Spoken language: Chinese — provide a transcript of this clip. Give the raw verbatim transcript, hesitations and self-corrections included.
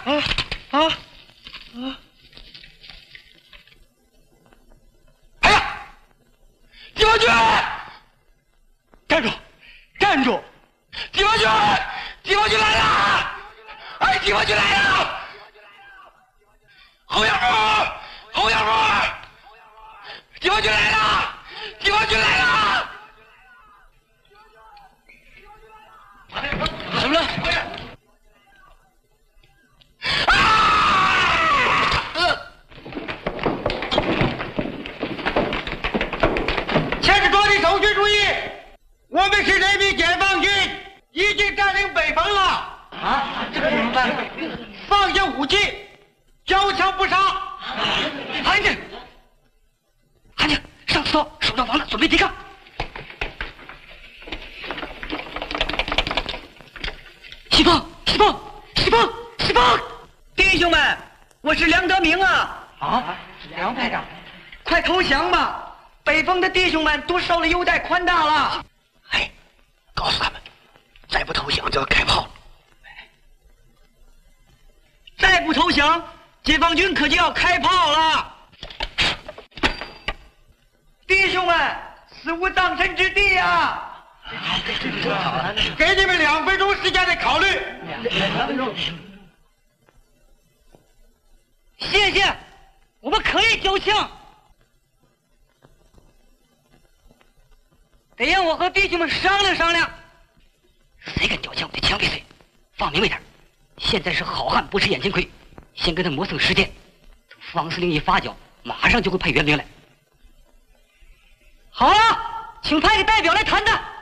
啊啊啊！哎呀，解放军！站住！站住！解放军！解放军来了！哎，解放军来了！侯养福！侯养福！解放军来了！解放军来了！怎么了？啊！前十庄的守军注意，我们是人民解放军，已经占领北方了。啊，这可怎么办？放下武器，交枪不杀。安静，安静，上刺刀，守上房子，准备抵抗。西方，西方，西方，西方！弟兄们，我是梁德明啊！啊，梁排长，快投降吧！北方的弟兄们都受了优待宽大了。哎，告诉他们，再不投降就要开炮了。再不投降，解放军可就要开炮了。弟兄们，死无葬身之地啊！给你们两分钟时间来考虑。两分钟。谢谢，我们可以交枪。得让我和弟兄们商量商量。谁敢交枪，我就枪毙谁。放明白点，现在是好汉不吃眼前亏，先跟他磨蹭时间。等方司令一发脚，马上就会派援兵来。好了，请派个代表来谈谈。